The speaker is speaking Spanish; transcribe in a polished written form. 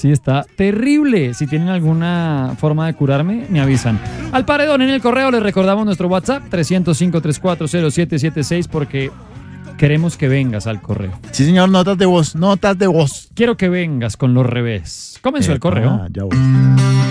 Sí, está terrible. Si tienen alguna forma de curarme, me avisan. Al paredón en el correo les recordamos nuestro WhatsApp 305-340776 porque queremos que vengas al correo. Sí, señor, notas de voz. Quiero que vengas con los revés. Comenzó el correo. Ya voy.